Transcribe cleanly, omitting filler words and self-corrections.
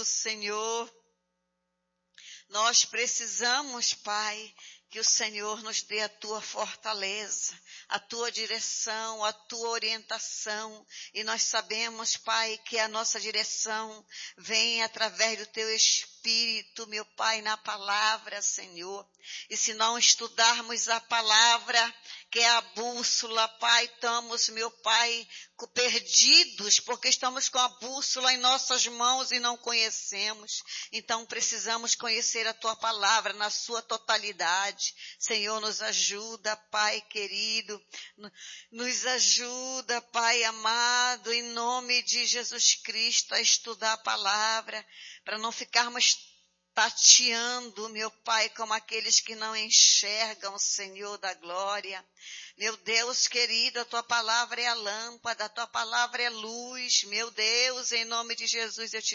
do Senhor. Nós precisamos, Pai, que o Senhor nos dê a tua fortaleza, a tua direção, a tua orientação. E nós sabemos, Pai, que a nossa direção vem através do teu Espírito, meu Pai, na palavra, Senhor. E se não estudarmos a palavra, que é a bússola, Pai, estamos, meu Pai, perdidos, porque estamos com a bússola em nossas mãos e não conhecemos. Então precisamos conhecer a tua palavra na sua totalidade. Senhor, nos ajuda, Pai querido, nos ajuda, Pai amado, em nome de Jesus Cristo, a estudar a palavra, para não ficarmos tateando, meu Pai, como aqueles que não enxergam, Senhor da glória. Meu Deus querido, a tua palavra é a lâmpada, a tua palavra é luz. Meu Deus, em nome de Jesus, eu te